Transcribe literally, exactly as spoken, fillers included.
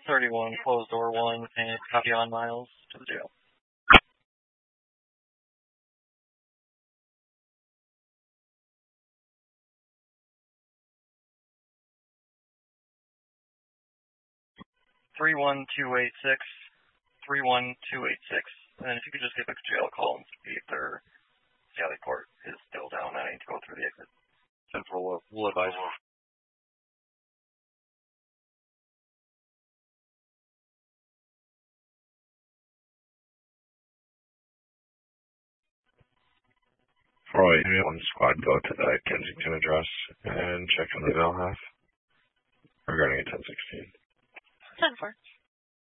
thirty-one, closed door one, and copy on Miles to the jail. three one two eight six, three one two eight six. And if you could just give the jail a call and see if their Sally Court is still down, I need to go through the exit. Central will, will advise. Roy, one squad go to the Kensington address and check on the Vail half regarding a ten sixteen. ten four.